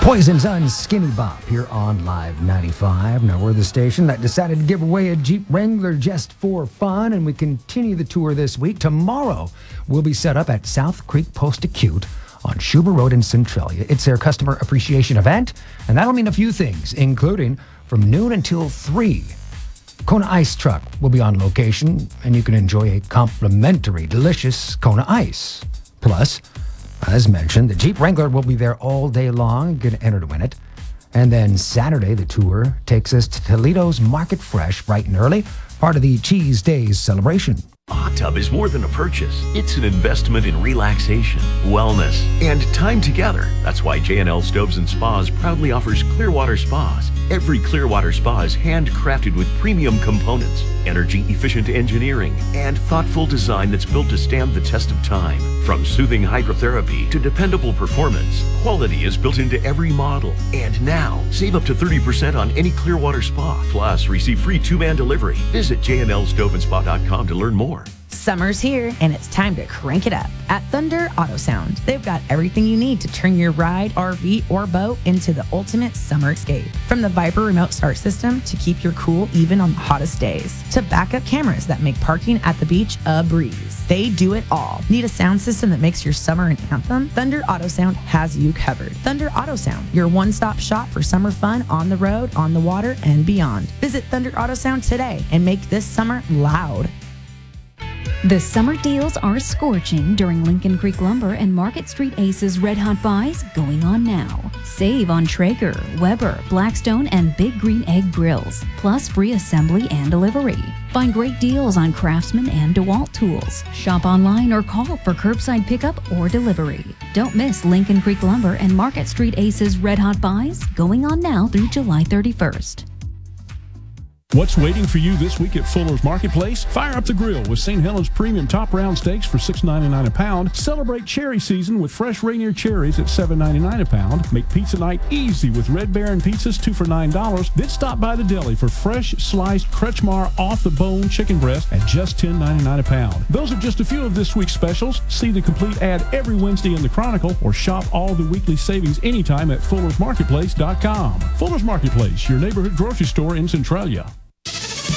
Poison Sun Skinny Bop here on Live 95. Now, we're the station that decided to give away a Jeep Wrangler just for fun, and we continue the tour this week. Tomorrow, we'll be set up at South Creek Post-Acute on Schubert Road in Centralia. It's their customer appreciation event, and that'll mean a few things, including from noon until 3. Kona Ice Truck will be on location, and you can enjoy a complimentary, delicious Kona Ice. Plus, as mentioned, the Jeep Wrangler will be there all day long. Get entered to win it. And then Saturday, the tour takes us to Toledo's Market Fresh bright and early, part of the Cheese Days celebration. A hot tub is more than a purchase. It's an investment in relaxation, wellness, and time together. That's why J&L Stoves and Spas proudly offers Clearwater Spas. Every Clearwater Spa is handcrafted with premium components, energy-efficient engineering, and thoughtful design that's built to stand the test of time. From soothing hydrotherapy to dependable performance, quality is built into every model. And now, save up to 30% on any Clearwater Spa. Plus, receive free 2-man delivery. Visit jnlstoveandspa.com to learn more. Summer's here, and it's time to crank it up at Thunder Auto Sound. They've got everything you need to turn your ride, RV, or boat into the ultimate summer escape. From the Viper remote start system to keep your cool even on the hottest days, to backup cameras that make parking at the beach a breeze. They do it all. Need a sound system that makes your summer an anthem? Thunder Auto Sound has you covered. Thunder Auto Sound, your one-stop shop for summer fun on the road, on the water, and beyond. Visit Thunder Auto Sound today and make this summer loud. The summer deals are scorching during Lincoln Creek Lumber and Market Street Aces Red Hot Buys going on now. Save on Traeger, Weber, Blackstone, and Big Green Egg grills, plus free assembly and delivery. Find great deals on Craftsman and DeWalt tools. Shop online or call for curbside pickup or delivery. Don't miss Lincoln Creek Lumber and Market Street Aces Red Hot Buys going on now through July 31st. What's waiting for you this week at Fuller's Marketplace? Fire up the grill with St. Helens Premium Top Round Steaks for $6.99 a pound. Celebrate cherry season with fresh Rainier cherries at $7.99 a pound. Make pizza night easy with Red Baron pizzas, 2 for $9. Then stop by the deli for fresh sliced Kretschmar off-the-bone chicken breast at just $10.99 a pound. Those are just a few of this week's specials. See the complete ad every Wednesday in the Chronicle or shop all the weekly savings anytime at FullersMarketplace.com. Fuller's Marketplace, your neighborhood grocery store in Centralia.